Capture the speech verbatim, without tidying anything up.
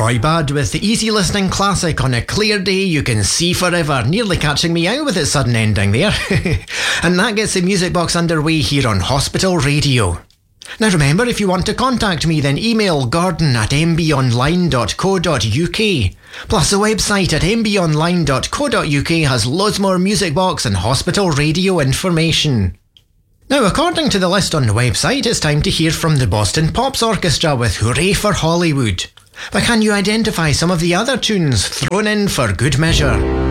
Roy Budd with the easy listening classic On a Clear Day You Can See Forever, nearly catching me out with its sudden ending there. And that gets the music box underway here on Hospital Radio. Now remember, if you want to contact me, then email gordon at m b online dot co dot u k. Plus the website at m b online dot co dot u k has loads more music box and Hospital Radio information. Now, according to the list on the website, it's time to hear from the Boston Pops Orchestra with Hooray for Hollywood. But can you identify some of the other tunes thrown in for good measure?